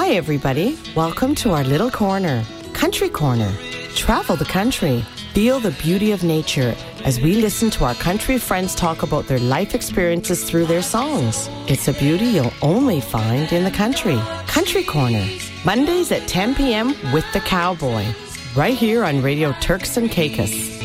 Hi, everybody. Welcome to our little corner, Country Corner. Travel the country. Feel the beauty of nature as we listen to our country friends talk about their life experiences through their songs. It's a beauty you'll only find in the country. Country Corner, Mondays at 10 p.m. with the Cowboy, right here on Radio Turks and Caicos.